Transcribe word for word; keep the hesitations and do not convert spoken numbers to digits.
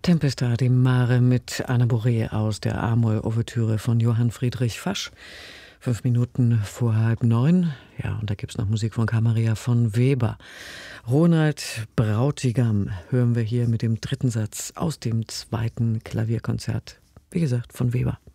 Tempesta di Mare mit Anna Boré aus der Amor-Ouvertüre von Johann Friedrich Fasch. Fünf Minuten vor halb neun. Ja, und da gibt es noch Musik von Carl-Maria von Weber. Ronald Brautigam hören wir hier mit dem dritten Satz aus dem zweiten Klavierkonzert. Wie gesagt, von Weber.